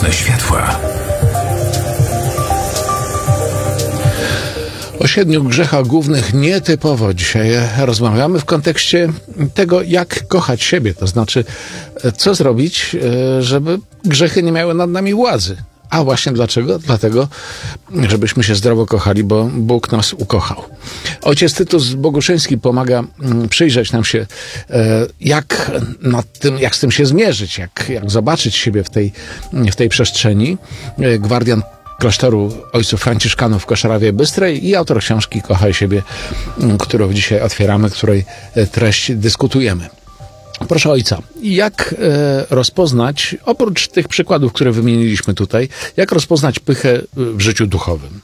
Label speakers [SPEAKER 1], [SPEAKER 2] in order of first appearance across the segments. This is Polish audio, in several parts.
[SPEAKER 1] Mroczne światła.
[SPEAKER 2] O 7 grzechach głównych nietypowo dzisiaj rozmawiamy w kontekście tego, jak kochać siebie. To znaczy, co zrobić, żeby grzechy nie miały nad nami władzy. A właśnie dlaczego? Dlatego, żebyśmy się zdrowo kochali, bo Bóg nas ukochał. Ojciec Tytus Boguszyński pomaga przyjrzeć nam się, jak z tym się zmierzyć, jak zobaczyć siebie w tej przestrzeni. Gwardian klasztoru ojców franciszkanów w Koszarowie Bystrej i autor książki Kochaj siebie, którą dzisiaj otwieramy, której treść dyskutujemy. Proszę ojca, jak rozpoznać, oprócz tych przykładów, które wymieniliśmy tutaj, jak rozpoznać pychę w życiu duchowym?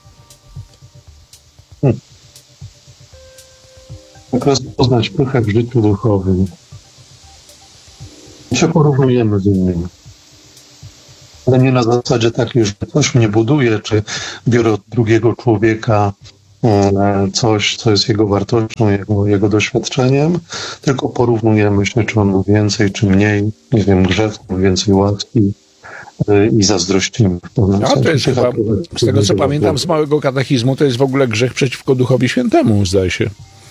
[SPEAKER 3] Jak rozpoznać pychę w życiu duchowym? My się porównujemy z innymi. Ale nie na zasadzie takiej, że coś mnie buduje, czy biorę od drugiego człowieka coś, co jest jego wartością, jego doświadczeniem, tylko porównujemy się, czy on ma więcej, czy mniej, nie wiem, grzechów, więcej łaski i zazdrościmy.
[SPEAKER 2] To jest chyba, z tego co pamiętam z małego katechizmu, to jest w ogóle grzech przeciwko Duchowi Świętemu, zdaje się.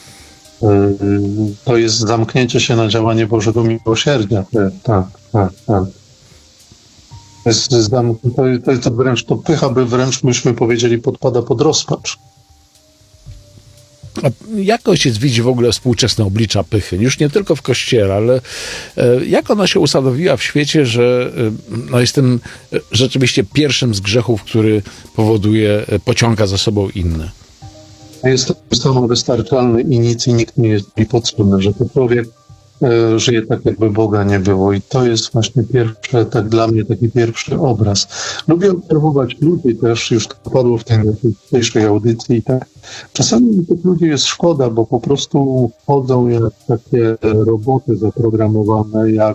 [SPEAKER 3] To jest zamknięcie się na działanie Bożego miłosierdzia. Tak. To jest wręcz, to pycha by wręcz, myśmy powiedzieli, podpada pod rozpacz.
[SPEAKER 2] A jak ojciec widzi w ogóle współczesne oblicza pychy? Już nie tylko w Kościele, ale jak ona się usadowiła w świecie, że jest tym rzeczywiście pierwszym z grzechów, który pociąga za sobą inne?
[SPEAKER 3] Jest to samowystarczalny i nic i nikt nie jest mi potrzebny, że to człowiek żyje tak, jakby Boga nie było. I to jest właśnie tak dla mnie taki pierwszy obraz. Lubię obserwować ludzi też, już to padło w tej dzisiejszej audycji i tak. Czasami tych ludzi jest szkoda, bo po prostu chodzą jak takie roboty zaprogramowane, jak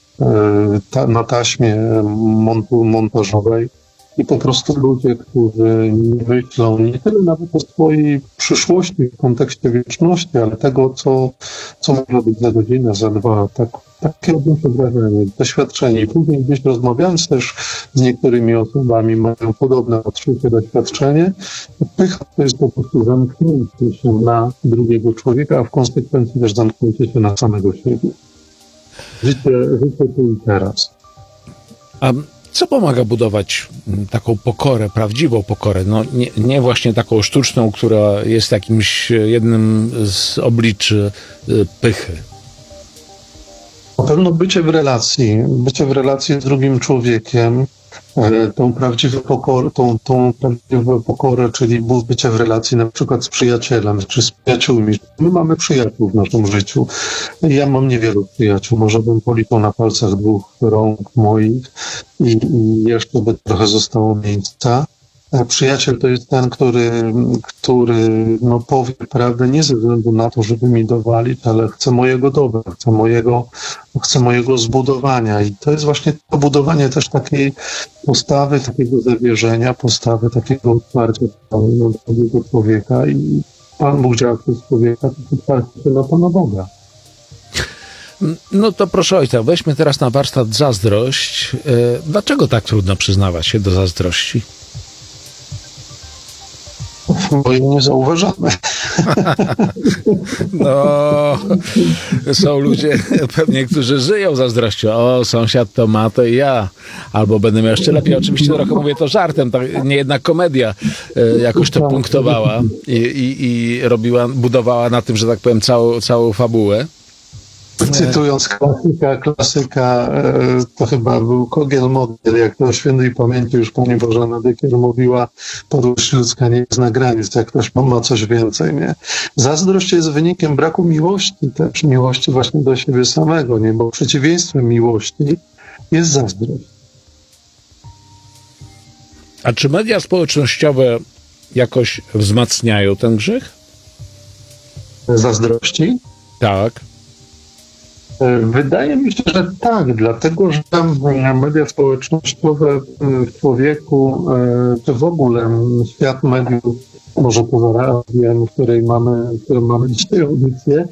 [SPEAKER 3] na taśmie montażowej. I po prostu ludzie, którzy nie myślą nie tyle nawet o swojej przyszłości w kontekście wieczności, ale tego, co może być za godzinę, za dwa. Takie odnoszę wrażenie, doświadczenie. I później gdzieś rozmawiając też z niektórymi osobami, mają podobne odczucie, doświadczenie. Pycha to jest po prostu zamknięcie się na drugiego człowieka, a w konsekwencji też zamknięcie się na samego siebie. Życie tu i teraz.
[SPEAKER 2] Co pomaga budować taką pokorę, prawdziwą pokorę? Nie właśnie taką sztuczną, która jest jednym z obliczy pychy.
[SPEAKER 3] Na pewno bycie w relacji z drugim człowiekiem, tą prawdziwą pokorę, czyli bycie w relacji na przykład z przyjacielem, czy z przyjaciółmi. My mamy przyjaciół w naszym życiu. Ja mam niewielu przyjaciół, może bym policzył na palcach 2 rąk moich i jeszcze by trochę zostało miejsca. Przyjaciel to jest ten, który powie prawdę nie ze względu na to, żeby mi dowalić, ale chce mojego dobra, chce mojego zbudowania. I to jest właśnie to budowanie też takiej postawy, takiego zawierzenia, postawy takiego otwarcia do drugiego człowieka. I Pan Bóg działa przez człowieka, to otwarcie się na Pana Boga.
[SPEAKER 2] No to proszę ojca, weźmy teraz na warsztat zazdrość. Dlaczego tak trudno przyznawać się do zazdrości?
[SPEAKER 3] Bo jej nie zauważamy.
[SPEAKER 2] Są ludzie pewnie, którzy żyją zazdrością. O, sąsiad to ma, to i ja. Albo będę miał jeszcze lepiej. Oczywiście trochę mówię to żartem. Niejedna komedia jakoś to punktowała i budowała na tym, że tak powiem, całą fabułę.
[SPEAKER 3] Cytując klasyka, to chyba był Kogiel-Mogiel, jak to o świętej pamięci już pani Bożena Dykier mówiła, podłość ludzka nie zna granic, jak ktoś ma coś więcej, nie? Zazdrość jest wynikiem braku miłości, też miłości właśnie do siebie samego, nie? Bo przeciwieństwem miłości jest zazdrość.
[SPEAKER 2] A czy media społecznościowe jakoś wzmacniają ten grzech?
[SPEAKER 3] Zazdrości?
[SPEAKER 2] Tak.
[SPEAKER 3] Wydaje mi się, że tak, dlatego że media społecznościowe w człowieku, czy w ogóle świat mediów, może poza radiem, które mamy dzisiaj audycję,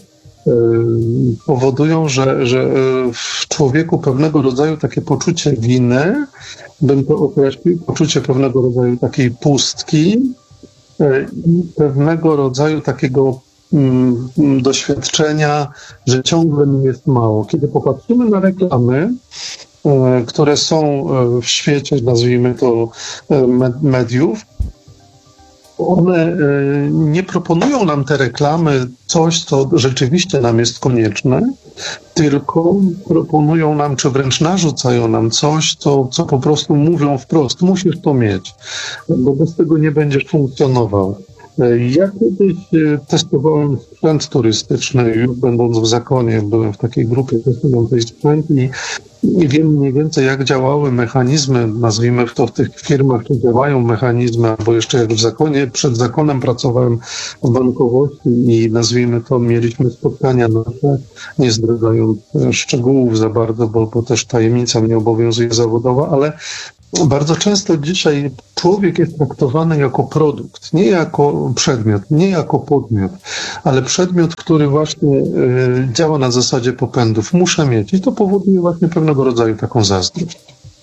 [SPEAKER 3] powodują, że w człowieku pewnego rodzaju takie poczucie winy bym to określił, poczucie pewnego rodzaju takiej pustki i pewnego rodzaju takiego doświadczenia, że ciągle mi jest mało. Kiedy popatrzymy na reklamy, które są w świecie, nazwijmy to, mediów, one nie proponują nam, te reklamy, coś, co rzeczywiście nam jest konieczne, tylko proponują nam, czy wręcz narzucają nam coś, co po prostu mówią wprost: musisz to mieć, bo bez tego nie będziesz funkcjonował. Ja kiedyś testowałem sprzęt turystyczny, już będąc w Zakonie, byłem w takiej grupie testującej sprzęt i wiem mniej więcej, jak działały mechanizmy, nazwijmy to, w tych firmach, czy działają mechanizmy, albo jeszcze jak w Zakonie, przed Zakonem pracowałem w bankowości i nazwijmy to, mieliśmy spotkania nasze, nie zdradzając szczegółów za bardzo, bo też tajemnica mnie obowiązuje zawodowa, ale bardzo często dzisiaj człowiek jest traktowany jako produkt, nie jako przedmiot, nie jako podmiot, ale przedmiot, który właśnie działa na zasadzie popędów. Muszę mieć. I to powoduje właśnie pewnego rodzaju taką zazdrość.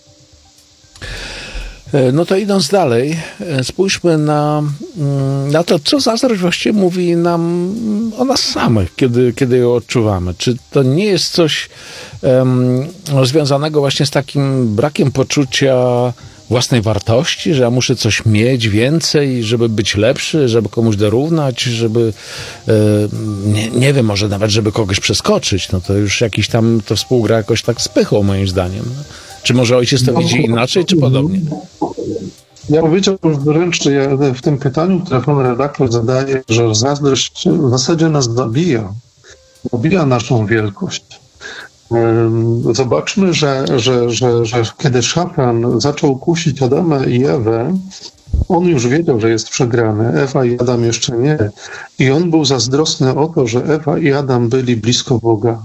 [SPEAKER 2] No to idąc dalej, spójrzmy na to, co zazdrość właściwie mówi nam o nas samych, kiedy ją odczuwamy. Czy to nie jest coś związanego właśnie z takim brakiem poczucia własnej wartości, że ja muszę coś mieć więcej, żeby być lepszy, żeby komuś dorównać, żeby, nie wiem, może nawet, żeby kogoś przeskoczyć. No to już jakiś tam, to współgra jakoś tak z pychą, moim zdaniem. Czy może ojciec to widzi inaczej, czy podobnie?
[SPEAKER 3] Ja powiedziałbym wręcz, że ja w tym pytaniu, które pan redaktor zadaje, że zazdrość w zasadzie nas zabija naszą wielkość. Zobaczmy, że kiedy szatan zaczął kusić Adama i Ewę, on już wiedział, że jest przegrany. Ewa i Adam jeszcze nie. I on był zazdrosny o to, że Ewa i Adam byli blisko Boga.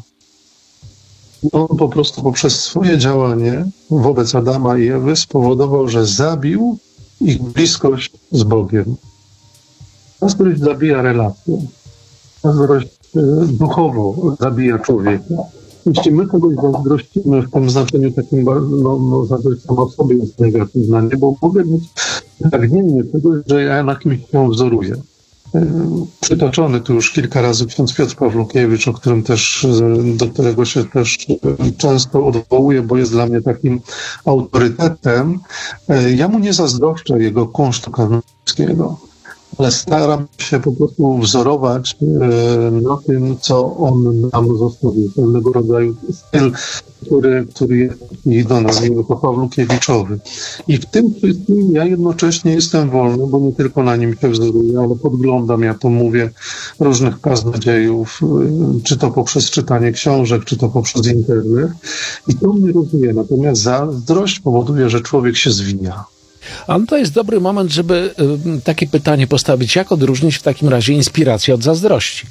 [SPEAKER 3] On po prostu poprzez swoje działanie wobec Adama i Ewy spowodował, że zabił ich bliskość z Bogiem. Zazdrość zabija relacje. Zazdrość duchowo zabija człowieka. Jeśli my kogoś zazdrościmy w tym znaczeniu takim, zazdrość sama w sobie jest negatywna, nie? Bo mogę mieć pragnienie czegoś, że ja na kimś się wzoruję. Przytoczony tu już kilka razy ksiądz Piotr Pawlukiewicz, do którego się też często odwołuję, bo jest dla mnie takim autorytetem. Ja mu nie zazdroszczę jego kunsztu kaznodzieskiego, ale staram się po prostu wzorować na tym, co on nam zostawił. Pewnego rodzaju styl, który jest do nas, to Pawlukiewiczowy. I w tym wszystkim ja jednocześnie jestem wolny, bo nie tylko na nim się wzoruję, ale podglądam, ja to mówię, różnych kaznodziejów, czy to poprzez czytanie książek, czy to poprzez internet. I to mnie rozwija. Natomiast zazdrość powoduje, że człowiek się zwija.
[SPEAKER 2] A to jest dobry moment, żeby takie pytanie postawić. Jak odróżnić w takim razie inspirację od zazdrości?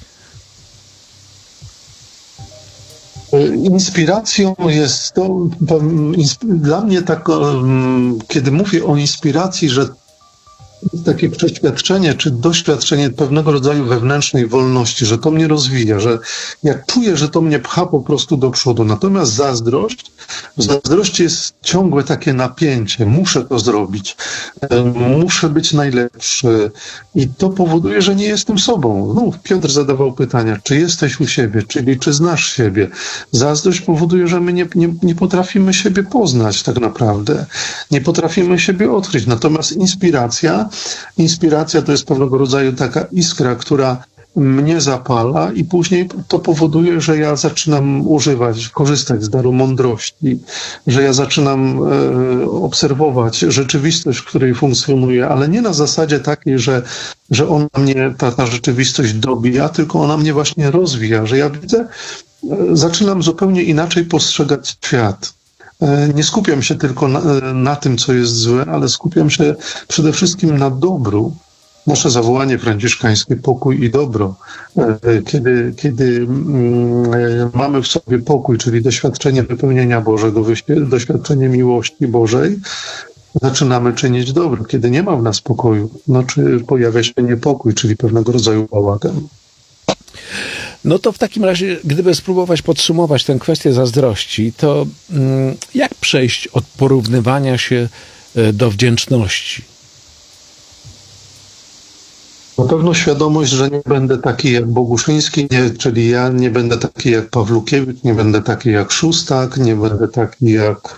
[SPEAKER 3] Inspiracją jest to, dla mnie tak, kiedy mówię o inspiracji, że jest takie przeświadczenie, czy doświadczenie pewnego rodzaju wewnętrznej wolności, że to mnie rozwija, że ja czuję, że to mnie pcha po prostu do przodu. Natomiast w zazdrości jest ciągłe takie napięcie. Muszę to zrobić. Muszę być najlepszy. I to powoduje, że nie jestem sobą. Znów Piotr zadawał pytania, czy jesteś u siebie, czyli czy znasz siebie. Zazdrość powoduje, że my nie potrafimy siebie poznać tak naprawdę. Nie potrafimy siebie odkryć. Natomiast inspiracja to jest pewnego rodzaju taka iskra, która mnie zapala i później to powoduje, że ja zaczynam korzystać z daru mądrości, że ja zaczynam obserwować rzeczywistość, w której funkcjonuję, ale nie na zasadzie takiej, że ona mnie, ta rzeczywistość dobija, tylko ona mnie właśnie rozwija, że ja widzę, zaczynam zupełnie inaczej postrzegać świat. Nie skupiam się tylko na tym, co jest złe, ale skupiam się przede wszystkim na dobru. Nasze zawołanie franciszkańskie, pokój i dobro. Kiedy mamy w sobie pokój, czyli doświadczenie wypełnienia Bożego, doświadczenie miłości Bożej, zaczynamy czynić dobro. Kiedy nie ma w nas pokoju, czy pojawia się niepokój, czyli pewnego rodzaju bałagan.
[SPEAKER 2] No to w takim razie, gdyby spróbować podsumować tę kwestię zazdrości, to jak przejść od porównywania się do wdzięczności?
[SPEAKER 3] Na pewno świadomość, że nie będę taki jak Boguszyński, czyli ja nie będę taki jak Pawlukiewicz, nie będę taki jak Szustak, nie będę taki jak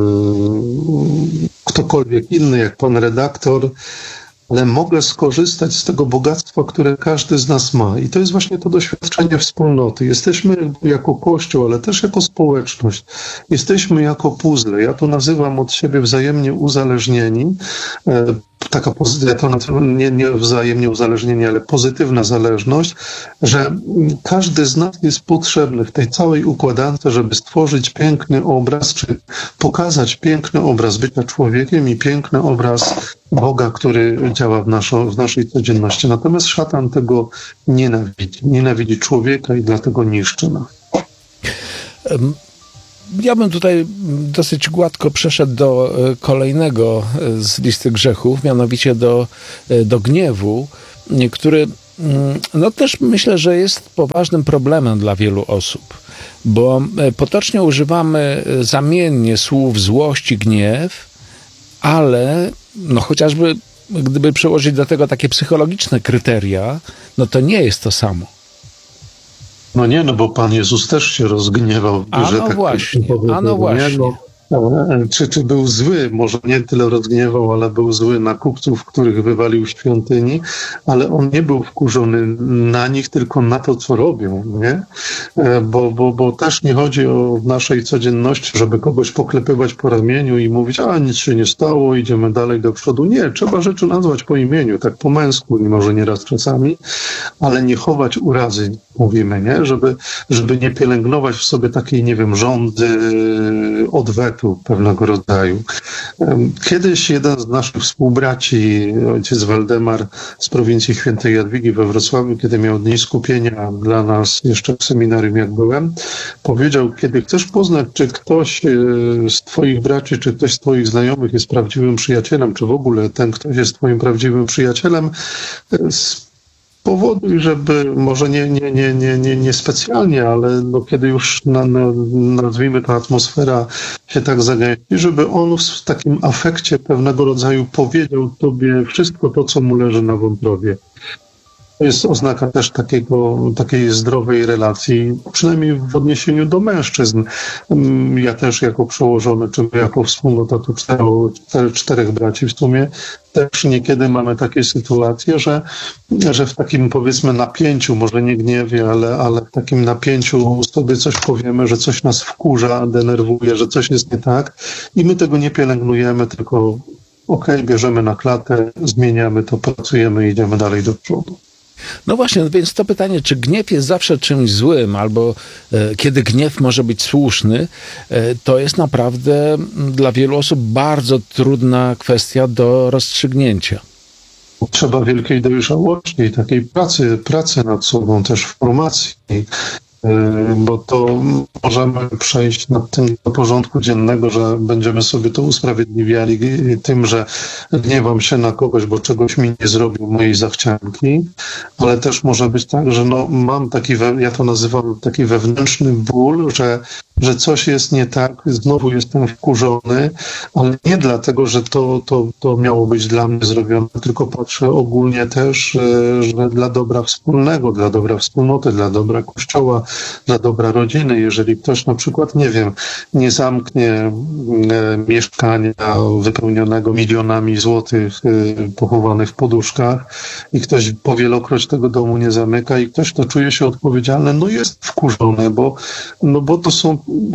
[SPEAKER 3] ktokolwiek inny, jak pan redaktor, ale mogę skorzystać z tego bogactwa, które każdy z nas ma. I to jest właśnie to doświadczenie wspólnoty. Jesteśmy jako Kościół, ale też jako społeczność. Jesteśmy jako puzzle. Ja to nazywam od siebie wzajemnie uzależnieni. Ja to nazywam nie wzajemnie uzależnieni, ale pozytywna zależność, że każdy z nas jest potrzebny w tej całej układance, żeby stworzyć piękny obraz, czy pokazać piękny obraz bycia człowiekiem i piękny obraz Boga, który działa w naszej codzienności. Natomiast szatan tego nienawidzi. Nienawidzi człowieka i dlatego niszczy nas.
[SPEAKER 2] Ja bym tutaj dosyć gładko przeszedł do kolejnego z listy grzechów, mianowicie do gniewu, który no też myślę, że jest poważnym problemem dla wielu osób, bo potocznie używamy zamiennie słów złość i gniew, ale no chociażby gdyby przełożyć do tego takie psychologiczne kryteria, no to nie jest to samo.
[SPEAKER 3] No nie, no bo Pan Jezus też się rozgniewał.
[SPEAKER 2] Właśnie.
[SPEAKER 3] Czy był zły? Może nie tyle rozgniewał, ale był zły na kupców, których wywalił w świątyni, ale on nie był wkurzony na nich, tylko na to, co robią, nie? Bo też nie chodzi o naszej codzienności, żeby kogoś poklepywać po ramieniu i mówić, a nic się nie stało, idziemy dalej do przodu. Nie, trzeba rzeczy nazwać po imieniu, tak po męsku, może nieraz czasami, ale nie chować urazy, mówimy, nie? Żeby nie pielęgnować w sobie takiej, nie wiem, żądzy, odwetu pewnego rodzaju. Kiedyś jeden z naszych współbraci, ojciec Waldemar z prowincji Świętej Jadwigi we Wrocławiu, kiedy miał dni skupienia dla nas jeszcze w seminarium, jak byłem, powiedział, kiedy chcesz poznać, czy ktoś z twoich braci, czy ktoś z twoich znajomych jest prawdziwym przyjacielem, czy w ogóle ten ktoś jest twoim prawdziwym przyjacielem, powoduj, żeby może nie specjalnie, ale no kiedy już nazwijmy to atmosfera się tak zagęści, żeby on w takim afekcie pewnego rodzaju powiedział tobie wszystko to, co mu leży na wątrobie. To jest oznaka też takiej zdrowej relacji, przynajmniej w odniesieniu do mężczyzn. Ja też jako przełożony, czy jako wspólnota tu czterech braci w sumie, też niekiedy mamy takie sytuacje, że w takim powiedzmy napięciu, może nie gniewie, ale w takim napięciu sobie coś powiemy, że coś nas wkurza, denerwuje, że coś jest nie tak i my tego nie pielęgnujemy, tylko bierzemy na klatę, zmieniamy to, pracujemy i idziemy dalej do przodu.
[SPEAKER 2] No właśnie, więc to pytanie, czy gniew jest zawsze czymś złym, albo kiedy gniew może być słuszny, to jest naprawdę dla wielu osób bardzo trudna kwestia do rozstrzygnięcia.
[SPEAKER 3] Trzeba wielkiej dojrzałości i takiej pracy nad sobą, też w formacji, bo to możemy przejść nad tym do porządku dziennego, że będziemy sobie to usprawiedliwiali tym, że gniewam się na kogoś, bo czegoś mi nie zrobił mojej zachcianki, ale też może być tak, że mam taki, ja to nazywam taki wewnętrzny ból, że coś jest nie tak, znowu jestem wkurzony, ale nie dlatego, że to miało być dla mnie zrobione, tylko patrzę ogólnie też, że dla dobra wspólnego, dla dobra wspólnoty, dla dobra Kościoła, dla dobra rodziny, jeżeli ktoś na przykład, nie wiem, nie zamknie mieszkania wypełnionego milionami złotych pochowanych w poduszkach i ktoś powielokroć tego domu nie zamyka i ktoś, kto czuje się odpowiedzialny, no jest wkurzony, bo to są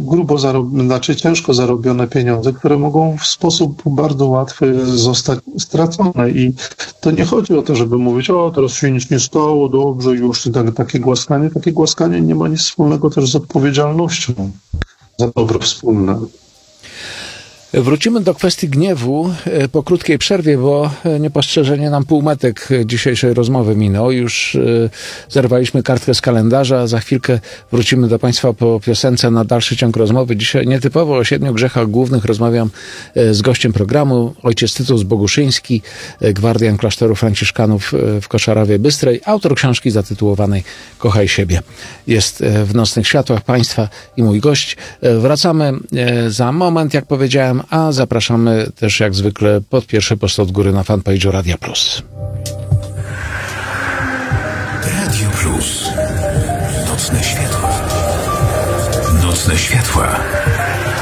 [SPEAKER 3] ciężko zarobione pieniądze, które mogą w sposób bardzo łatwy zostać stracone i to nie chodzi o to, żeby mówić, teraz się nic nie stało, dobrze, już takie głaskanie nie ma nic wspólnego też z odpowiedzialnością za dobro wspólne.
[SPEAKER 2] Wrócimy do kwestii gniewu po krótkiej przerwie, bo niepostrzeżenie nam półmetek dzisiejszej rozmowy minął. Już zerwaliśmy kartkę z kalendarza. Za chwilkę wrócimy do Państwa po piosence na dalszy ciąg rozmowy. Dzisiaj nietypowo o 7 grzechach głównych rozmawiam z gościem programu. Ojciec Tytus Boguszyński, gwardian klasztoru franciszkanów w Koszarawie Bystrej, autor książki zatytułowanej Kochaj siebie. Jest w nocnych światłach Państwa i mój gość. Wracamy za moment, jak powiedziałem, a zapraszamy też jak zwykle pod pierwszy post od góry na fanpage'u Radia Plus.
[SPEAKER 1] Radio Plus. Nocne światła. Nocne światła.